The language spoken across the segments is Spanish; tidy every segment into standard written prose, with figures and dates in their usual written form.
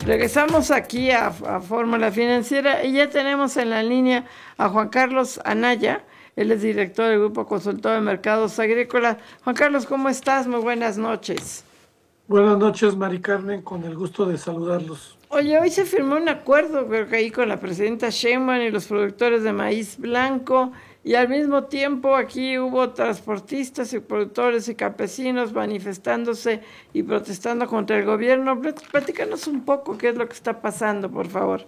Regresamos aquí a Fórmula Financiera y ya tenemos en la línea a Juan Carlos Anaya. Él es director del Grupo Consultor de Mercados Agrícolas. Juan Carlos, ¿cómo estás? Muy buenas noches. Buenas noches, Mari Carmen, con el gusto de saludarlos. Oye, hoy se firmó un acuerdo, creo que ahí con la presidenta Sheinbaum y los productores de maíz blanco, y al mismo tiempo aquí hubo transportistas y productores y campesinos manifestándose y protestando contra el gobierno. Platícanos un poco qué es lo que está pasando, por favor.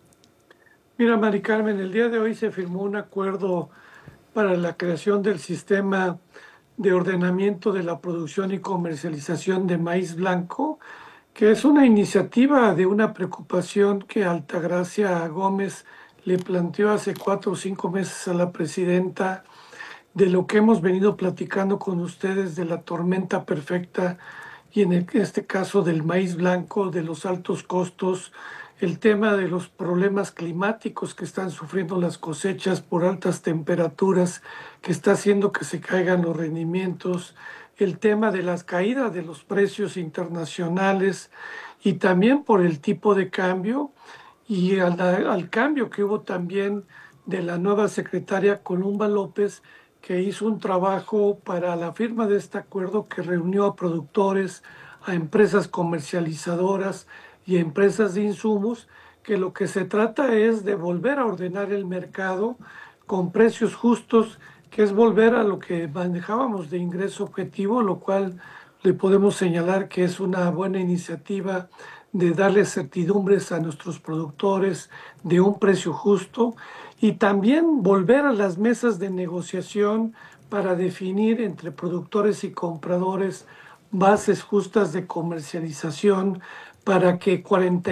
Mira, Mari Carmen, el día de hoy se firmó un acuerdo para la creación del sistema de ordenamiento de la producción y comercialización de maíz blanco, que es una iniciativa de una preocupación que Altagracia Gómez le planteó hace 4 o 5 meses a la presidenta, de lo que hemos venido platicando con ustedes de la tormenta perfecta y en este caso del maíz blanco, de los altos costos, el tema de los problemas climáticos que están sufriendo las cosechas por altas temperaturas, que está haciendo que se caigan los rendimientos, el tema de las caídas de los precios internacionales y también por el tipo de cambio y al cambio que hubo también de la nueva secretaria Columba López, que hizo un trabajo para la firma de este acuerdo que reunió a productores, a empresas comercializadoras y a empresas de insumos, que lo que se trata es de volver a ordenar el mercado con precios justos, que es volver a lo que manejábamos de ingreso objetivo, lo cual le podemos señalar que es una buena iniciativa de darle certidumbres a nuestros productores de un precio justo y también volver a las mesas de negociación para definir entre productores y compradores bases justas de comercialización para que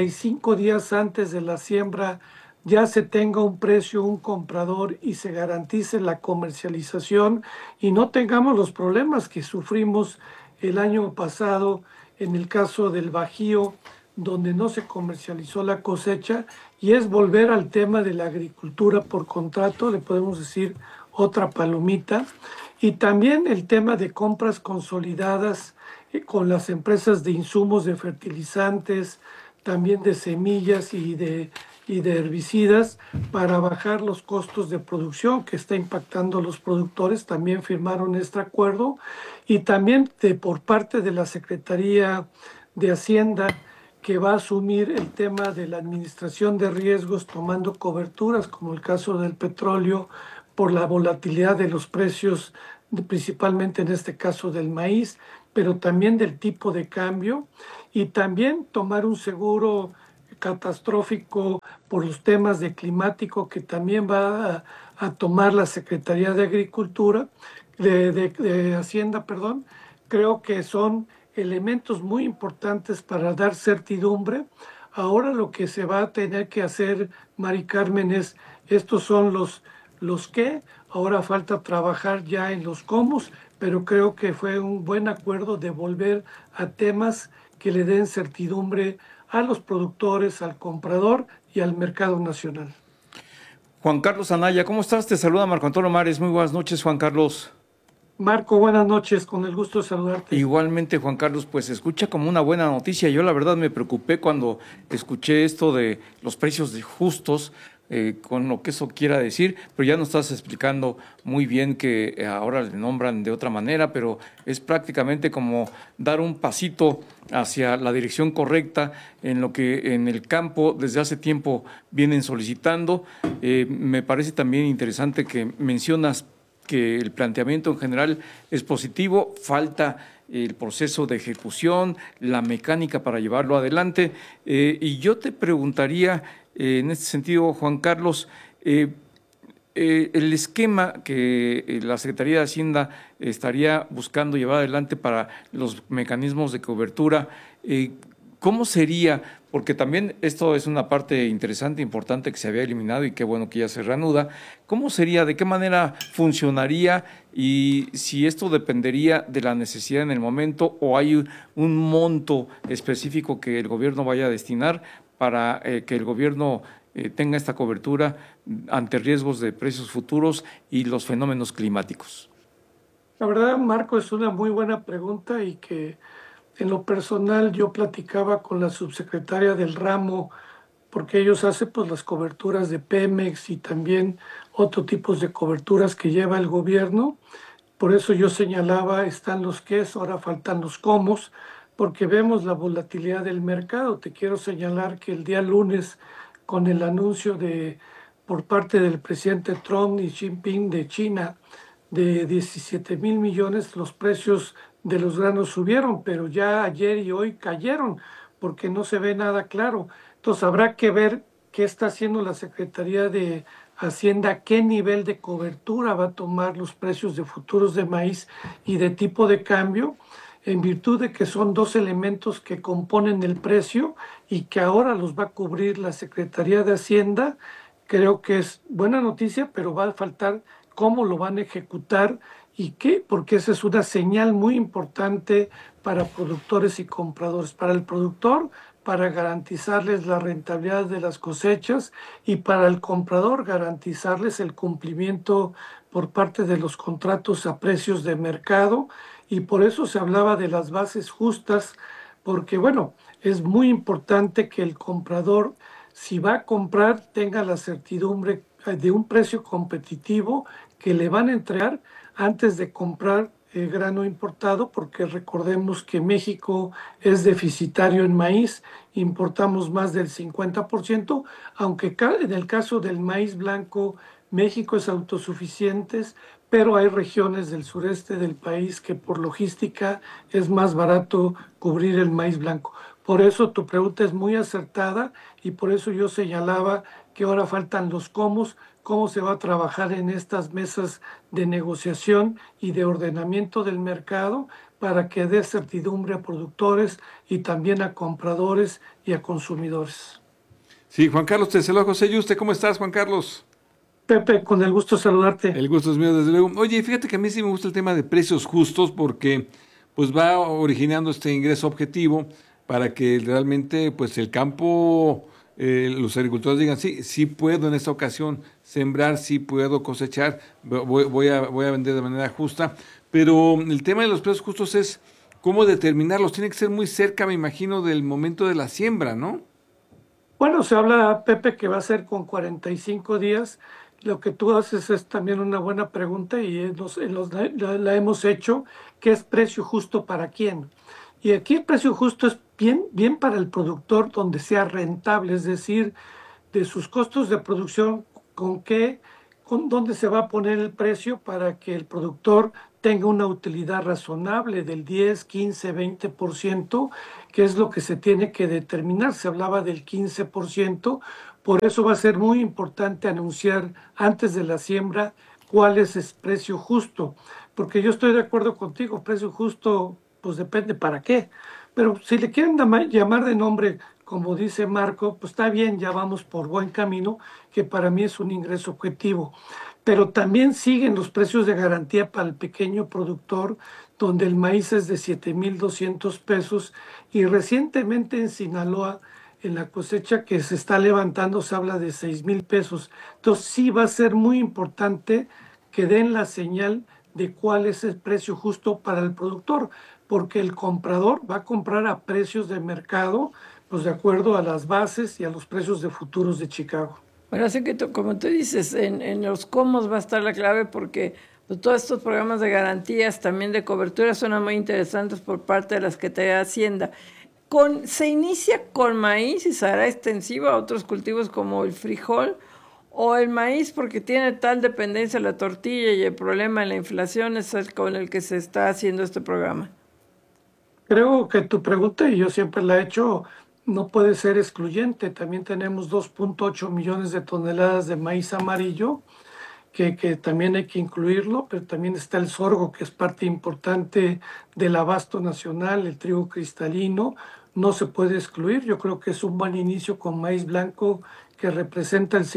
45 días antes de la siembra ya se tenga un precio, un comprador y se garantice la comercialización y no tengamos los problemas que sufrimos el año pasado en el caso del Bajío, donde no se comercializó la cosecha, y es volver al tema de la agricultura por contrato, le podemos decir otra palomita, y también el tema de compras consolidadas con las empresas de insumos de fertilizantes, también de semillas y de herbicidas para bajar los costos de producción que está impactando a los productores. También firmaron este acuerdo y también por parte de la Secretaría de Hacienda, que va a asumir el tema de la administración de riesgos tomando coberturas, como el caso del petróleo, por la volatilidad de los precios, principalmente en este caso del maíz, pero también del tipo de cambio, y también tomar un seguro catastrófico por los temas de climático que también va a tomar la Secretaría de Agricultura, de Hacienda, perdón. Creo que son elementos muy importantes para dar certidumbre. Ahora lo que se va a tener que hacer, Mari Carmen, es, estos son los qué, ahora falta trabajar ya en los cómo, pero creo que fue un buen acuerdo de volver a temas que le den certidumbre a los productores, al comprador y al mercado nacional. Juan Carlos Anaya, ¿cómo estás? Te saluda Marco Antonio Mares. Muy buenas noches, Juan Carlos. Marco, buenas noches, con el gusto de saludarte. Igualmente, Juan Carlos, pues se escucha como una buena noticia. Yo la verdad me preocupé cuando escuché esto de los precios justos, con lo que eso quiera decir, pero ya nos estás explicando muy bien que ahora le nombran de otra manera, pero es prácticamente como dar un pasito hacia la dirección correcta en lo que en el campo desde hace tiempo vienen solicitando. Me parece también interesante que mencionas que el planteamiento en general es positivo, falta el proceso de ejecución, la mecánica para llevarlo adelante. Y yo te preguntaría, en este sentido, Juan Carlos, el esquema que la Secretaría de Hacienda estaría buscando llevar adelante para los mecanismos de cobertura, ¿cómo sería? Porque también esto es una parte interesante, importante que se había eliminado y qué bueno que ya se reanuda. ¿Cómo sería? ¿De qué manera funcionaría? Y si esto dependería de la necesidad en el momento o hay un monto específico que el gobierno vaya a destinar para que el gobierno tenga esta cobertura ante riesgos de precios futuros y los fenómenos climáticos. La verdad, Marco, es una muy buena pregunta y que En lo personal, yo platicaba con la subsecretaria del ramo, porque ellos hacen pues las coberturas de Pemex y también otro tipos de coberturas que lleva el gobierno. Por eso yo señalaba, están los qués, ahora faltan los cómo, porque vemos la volatilidad del mercado. Te quiero señalar que el día lunes, con el anuncio por parte del presidente Trump y Xi Jinping de China de 17,000 millones, los precios de los granos subieron, pero ya ayer y hoy cayeron porque no se ve nada claro. Entonces habrá que ver qué está haciendo la Secretaría de Hacienda, qué nivel de cobertura va a tomar los precios de futuros de maíz y de tipo de cambio, en virtud de que son dos elementos que componen el precio y que ahora los va a cubrir la Secretaría de Hacienda. Creo que es buena noticia, pero va a faltar cómo lo van a ejecutar y qué, porque esa es una señal muy importante para productores y compradores. Para el productor, para garantizarles la rentabilidad de las cosechas, y para el comprador garantizarles el cumplimiento por parte de los contratos a precios de mercado. Y por eso se hablaba de las bases justas, porque bueno, es muy importante que el comprador, si va a comprar, tenga la certidumbre de un precio competitivo que le van a entregar antes de comprar grano importado, porque recordemos que México es deficitario en maíz, importamos más del 50%, aunque en el caso del maíz blanco, México es autosuficiente, pero hay regiones del sureste del país que por logística es más barato cubrir el maíz blanco. Por eso tu pregunta es muy acertada y por eso yo señalaba que ahora faltan los cómo se va a trabajar en estas mesas de negociación y de ordenamiento del mercado para que dé certidumbre a productores y también a compradores y a consumidores. Sí, Juan Carlos, te saluda José Yuste. ¿Cómo estás, Juan Carlos? Pepe, con el gusto de saludarte. El gusto es mío, desde luego. Oye, fíjate que a mí sí me gusta el tema de precios justos porque pues va originando este ingreso objetivo para que realmente pues el campo, los agricultores digan, sí, sí puedo en esta ocasión sembrar, sí puedo cosechar, voy a vender de manera justa. Pero el tema de los precios justos es cómo determinarlos. Tiene que ser muy cerca, me imagino, del momento de la siembra, ¿no? Bueno, se habla, Pepe, que va a ser con 45 días. Lo que tú haces es también una buena pregunta y la hemos hecho, ¿qué es precio justo para quién? Y aquí el precio justo es bien para el productor donde sea rentable, es decir, de sus costos de producción, con dónde se va a poner el precio para que el productor tenga una utilidad razonable del 10, 15, 20%, que es lo que se tiene que determinar. Se hablaba del 15%, por eso va a ser muy importante anunciar antes de la siembra cuál es el precio justo, porque yo estoy de acuerdo contigo, precio justo, pues depende para qué. Pero si le quieren llamar de nombre, como dice Marco, pues está bien, ya vamos por buen camino, que para mí es un ingreso objetivo. Pero también siguen los precios de garantía para el pequeño productor, donde el maíz es de 7,200 pesos. Y recientemente en Sinaloa, en la cosecha que se está levantando, se habla de 6,000 pesos. Entonces sí va a ser muy importante que den la señal de cuál es el precio justo para el productor, porque el comprador va a comprar a precios de mercado, pues de acuerdo a las bases y a los precios de futuros de Chicago. Bueno, así que como tú dices, en los cómo va a estar la clave porque pues, todos estos programas de garantías, también de cobertura, son muy interesantes por parte de la Secretaría de Hacienda. ¿Se inicia con maíz y se hará extensivo a otros cultivos como el frijol o el maíz porque tiene tal dependencia de la tortilla y el problema de la inflación es el con el que se está haciendo este programa? Creo que tu pregunta, y yo siempre la he hecho, no puede ser excluyente. También tenemos 2,8 millones de toneladas de maíz amarillo, que también hay que incluirlo, pero también está el sorgo, que es parte importante del abasto nacional, el trigo cristalino, no se puede excluir. Yo creo que es un buen inicio con maíz blanco, que representa el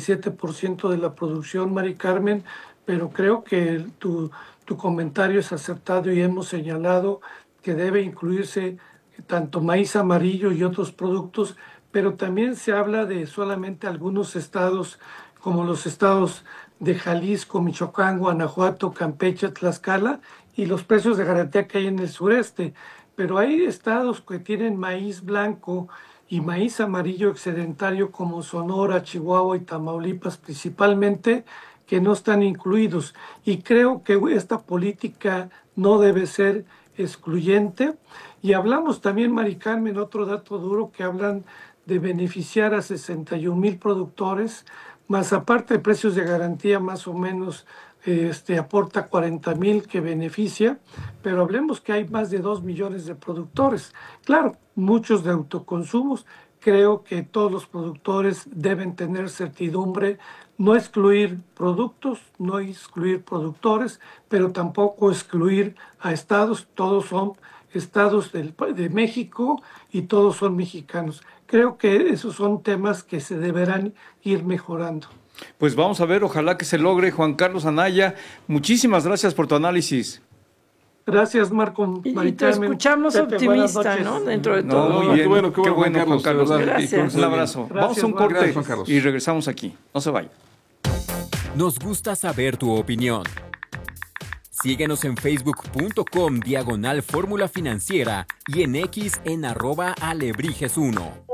57% de la producción, Mari Carmen, pero creo que tu comentario es acertado y hemos señalado que debe incluirse tanto maíz amarillo y otros productos, pero también se habla de solamente algunos estados, como los estados de Jalisco, Michoacán, Guanajuato, Campeche, Tlaxcala, y los precios de garantía que hay en el sureste. pero hay estados que tienen maíz blanco y maíz amarillo excedentario como Sonora, Chihuahua y Tamaulipas principalmente, que no están incluidos. Y creo que esta política no debe ser excluyente. Y hablamos también, Mari Carmen, otro dato duro, que hablan de beneficiar a 61,000 productores, más aparte de precios de garantía, más o menos aporta 40,000 que beneficia, pero hablemos que hay más de 2 millones de productores. Claro, muchos de autoconsumos. Creo que todos los productores deben tener certidumbre, no excluir productos, no excluir productores, pero tampoco excluir a estados. Todos son estados de México y todos son mexicanos. Creo que esos son temas que se deberán ir mejorando. Pues vamos a ver, ojalá que se logre. Juan Carlos Anaya, muchísimas gracias por tu análisis. Gracias, Marco. Y te escuchamos Pepe, optimista, ¿no? Dentro de todo. Muy bien, qué bueno, Juan Carlos. Gracias. Un abrazo. Gracias, vamos a un corte Gracias, y regresamos aquí. No se vayan. Nos gusta saber tu opinión. Síguenos en facebook.com/Fórmula Financiera y en X en @Alebrijes1.